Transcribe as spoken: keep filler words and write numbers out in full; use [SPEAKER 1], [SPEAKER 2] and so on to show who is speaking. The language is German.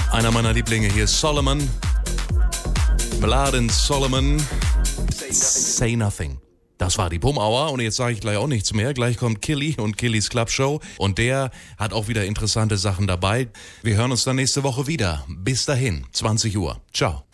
[SPEAKER 1] Einer meiner Lieblinge hier ist Solomon. Mladen Solomon. Say Nothing. Das war die Bum-Hour und jetzt sage ich gleich auch nichts mehr. Gleich kommt Killy und Killys Club Show und der hat auch wieder interessante Sachen dabei. Wir hören uns dann nächste Woche wieder. Bis dahin, zwanzig Uhr. Ciao.